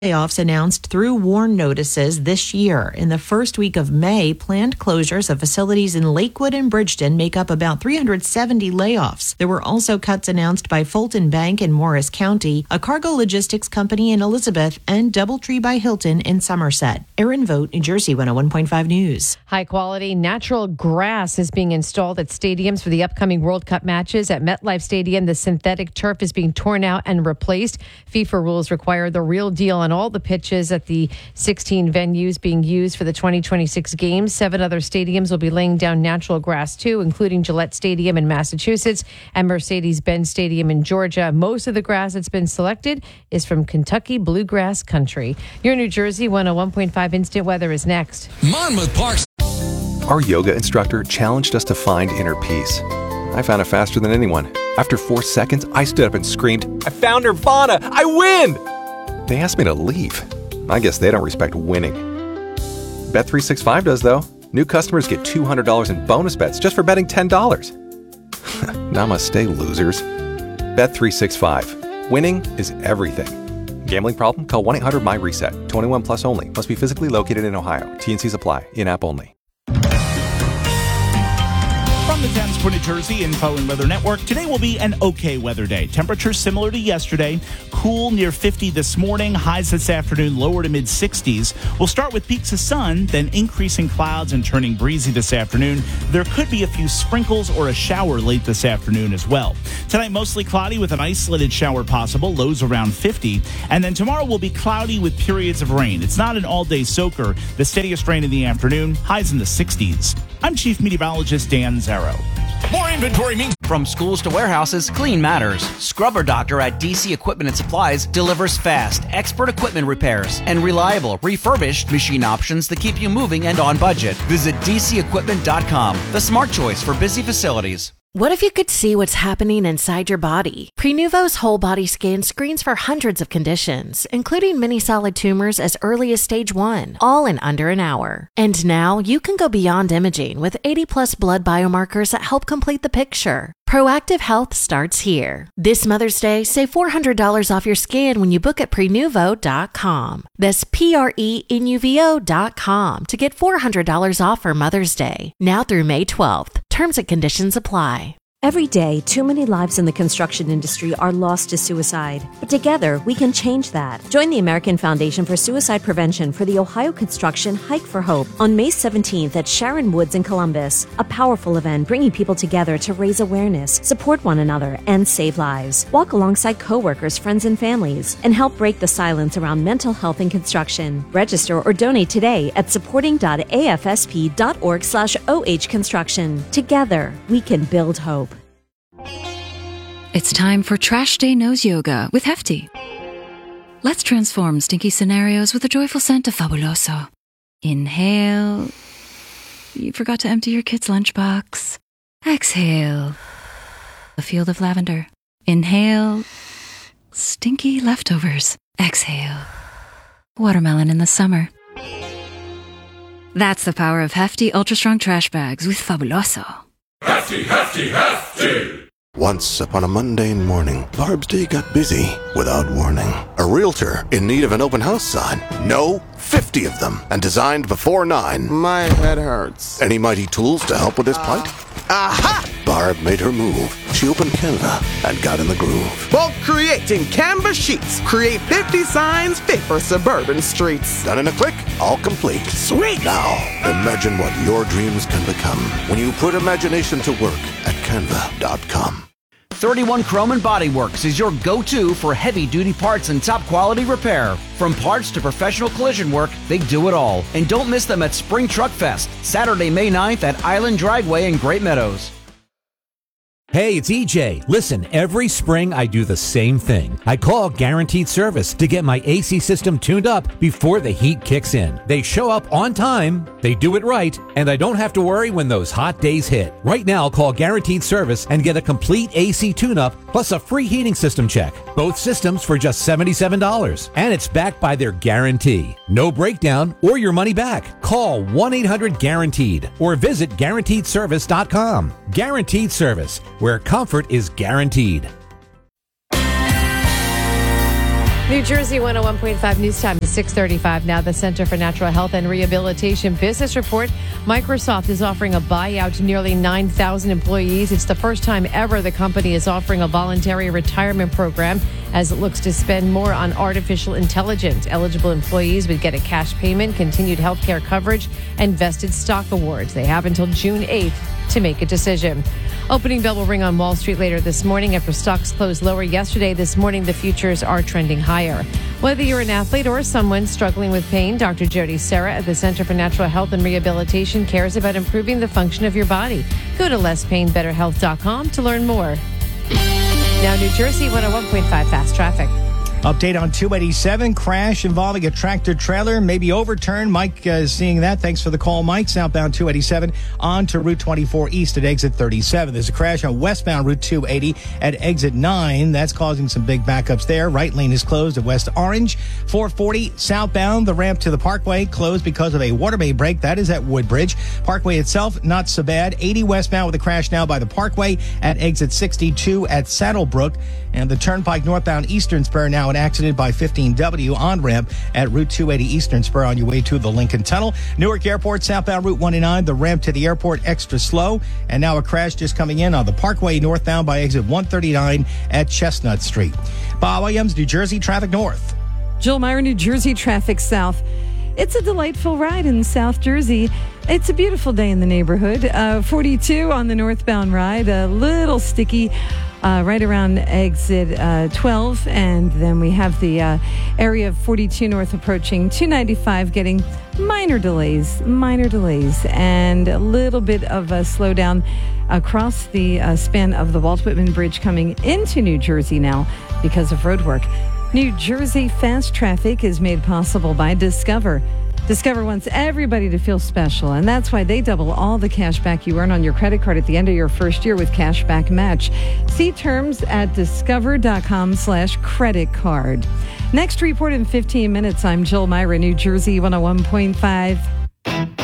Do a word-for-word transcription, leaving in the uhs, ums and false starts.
Layoffs announced through WARN notices this year. In the first week of May, planned closures of facilities in Lakewood and Bridgeton make up about three hundred seventy layoffs. There were also cuts announced by Fulton Bank in Morris County, a cargo logistics company in Elizabeth, and Doubletree by Hilton in Somerset. Erin Vogt, New Jersey one oh one point five News. High quality natural grass is being installed at stadiums for the upcoming World Cup matches. At MetLife Stadium, the synthetic turf is being torn out and replaced. FIFA rules require the real deal on all the pitches at the sixteen venues being used for the twenty twenty-six games. Seven other stadiums will be laying down natural grass too, including Gillette Stadium in Massachusetts and Mercedes-Benz Stadium in Georgia. Most of the grass that's been selected is from Kentucky bluegrass country. Your New Jersey one oh one point five Instant Weather is next. Monmouth Parks. Our yoga instructor challenged us to find inner peace. I found it faster than anyone. After four seconds, I stood up and screamed, "I found Nirvana! I win!" They asked me to leave. I guess they don't respect winning. Bet three sixty-five does, though. New customers get two hundred dollars in bonus bets just for betting ten dollars. Namaste, losers. Bet three sixty-five. Winning is everything. Gambling problem? Call one eight hundred my reset. twenty-one plus only. Must be physically located in Ohio. T and Cs apply. In-app only. From the Thames for New Jersey Info and Weather Network, today will be an okay weather day. Temperatures similar to yesterday. Cool near fifty this morning. Highs this afternoon lower to mid sixties. We'll start with peaks of sun, then increasing clouds and turning breezy this afternoon. There could be a few sprinkles or a shower late this afternoon as well. Tonight mostly cloudy with an isolated shower possible. Lows around fifty. And then tomorrow will be cloudy with periods of rain. It's not an all-day soaker. The steadiest rain in the afternoon. Highs in the sixties. I'm Chief Meteorologist Dan Zarrow. More inventory means from schools to warehouses, clean matters. Scrubber Doctor at D C Equipment and Supplies delivers fast, expert equipment repairs and reliable, refurbished machine options that keep you moving and on budget. Visit D C equipment dot com, the smart choice for busy facilities. What if you could see what's happening inside your body? Prenuvo's whole body scan screens for hundreds of conditions, including many solid tumors as early as stage one, all in under an hour. And now you can go beyond imaging with eighty plus blood biomarkers that help complete the picture. Proactive Health starts here. This Mother's Day, save four hundred dollars off your scan when you book at prenuvo dot com. That's P R E N U V O dot com to get four hundred dollars off for Mother's Day. Now through May twelfth. Terms and conditions apply. Every day, too many lives in the construction industry are lost to suicide. But together, we can change that. Join the American Foundation for Suicide Prevention for the Ohio Construction Hike for Hope on May seventeenth at Sharon Woods in Columbus. A powerful event bringing people together to raise awareness, support one another, and save lives. Walk alongside coworkers, friends, and families, and help break the silence around mental health in construction. Register or donate today at supporting dot a f s p dot org slash o h construction. Together, we can build hope. It's time for Trash Day Nose Yoga with Hefty. Let's transform stinky scenarios with a joyful scent of Fabuloso. Inhale. You forgot to empty your kid's lunchbox. Exhale. A field of lavender. Inhale. Stinky leftovers. Exhale. Watermelon in the summer. That's the power of Hefty Ultra Strong Trash Bags with Fabuloso. Hefty, Hefty, Hefty! Once upon a mundane morning, Barb's day got busy without warning. A realtor in need of an open house sign. No, fifty of them, and designed before nine. My head hurts. Any mighty tools to help with his plight? Aha! Barb made her move. She opened Canva and got in the groove. Bulk creating Canva sheets. Create fifty signs fit for suburban streets. Done in a click, all complete. Sweet! Now, imagine what your dreams can become when you put imagination to work at canva dot com. thirty-one Chrome and Body Works is your go-to for heavy-duty parts and top-quality repair. From parts to professional collision work, they do it all. And don't miss them at Spring Truck Fest, Saturday, May ninth at Island Dragway in Great Meadows. Hey, it's E J. Listen, every spring I do the same thing. I call Guaranteed Service to get my A C system tuned up before the heat kicks in. They show up on time, they do it right, and I don't have to worry when those hot days hit. Right now, call Guaranteed Service and get a complete A C tune-up plus a free heating system check. Both systems for just seventy-seven dollars. And it's backed by their guarantee. No breakdown or your money back. Call one eight hundred guaranteed or visit guaranteed service dot com. Guaranteed Service, where comfort is guaranteed. New Jersey one oh one point five News Time is six thirty-five now. The Center for Natural Health and Rehabilitation Business Report. Microsoft is offering a buyout to nearly nine thousand employees. It's the first time ever the company is offering a voluntary retirement program as it looks to spend more on artificial intelligence. Eligible employees would get a cash payment, continued health care coverage, and vested stock awards. They have until June eighth to make a decision. Opening bell will ring on Wall Street later this morning after stocks closed lower yesterday. This morning, the futures are trending higher. Whether you're an athlete or someone struggling with pain, Doctor Jody Serra at the Center for Natural Health and Rehabilitation cares about improving the function of your body. Go to less pain better health dot com to learn more. Now, New Jersey one oh one point five Fast Traffic. Update on two eighty-seven, crash involving a tractor trailer, maybe overturned. Mike uh, is seeing that. Thanks for the call, Mike. Southbound two eighty-seven on to Route twenty-four East at exit thirty-seven. There's a crash on westbound Route two eighty at exit nine. That's causing some big backups there. Right lane is closed at West Orange. four forty southbound, the ramp to the Parkway closed because of a water main break. That is at Woodbridge. Parkway itself, not so bad. eighty westbound with a crash now by the Parkway at exit sixty-two at Saddlebrook. And the Turnpike northbound Eastern Spur now an accident by fifteen W on-ramp at Route two eighty Eastern Spur on your way to the Lincoln Tunnel. Newark Airport, southbound Route one oh nine, the ramp to the airport extra slow. And now a crash just coming in on the Parkway northbound by exit one thirty-nine at Chestnut Street. Bob Williams, New Jersey Traffic North. Jill Meyer, New Jersey Traffic South. It's a delightful ride in South Jersey. It's a beautiful day in the neighborhood. Uh, forty-two on the northbound ride, a little sticky uh, right around exit uh, twelve. And then we have the uh, area of forty-two north approaching two ninety-five, getting minor delays, minor delays, and a little bit of a slowdown across the uh, span of the Walt Whitman Bridge coming into New Jersey now because of road work. New Jersey Fast Traffic is made possible by Discover. Discover wants everybody to feel special, and that's why they double all the cash back you earn on your credit card at the end of your first year with Cashback Match. See terms at discover.com slash credit card. Next report in fifteen minutes. I'm Jill Myra, New Jersey one oh one point five.